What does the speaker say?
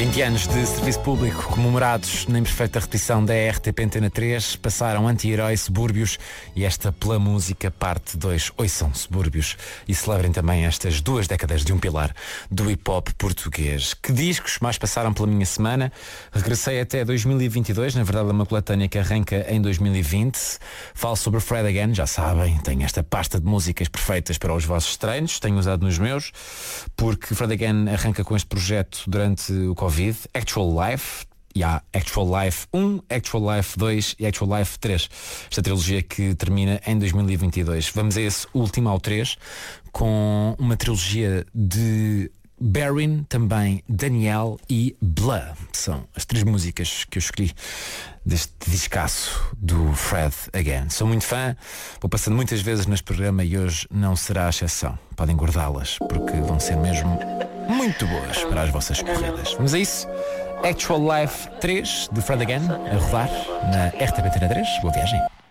20 anos de serviço público comemorados na imperfeita repetição da RTP Antena 3, passaram Anti-Herói, Subúrbios e esta Pela Música parte 2. Ouçam Subúrbios e celebrem também estas 2 décadas de um pilar do hip-hop português. Que discos mais passaram pela minha semana? Regressei até 2022, na verdade é uma coletânea que arranca em 2020. Falo sobre Fred Again, já sabem, tenho esta pasta de músicas perfeitas para os vossos treinos, tenho usado nos meus, porque Fred Again arranca com este projeto durante o Covid, Actual Life. E há Actual Life 1, Actual Life 2 e Actual Life 3. Esta trilogia que termina em 2022. Vamos a esse último, ao 3, com uma trilogia de Barin, também Daniel e Blah. São as 3 músicas que eu escolhi deste discaço do Fred Again. Sou muito fã, vou passando muitas vezes neste programa e hoje não será a exceção. Podem guardá-las, porque vão ser mesmo muito boas para as vossas corridas. Vamos a isso? Actual Life 3 de Fred Again a rodar na RTP 3. Boa viagem.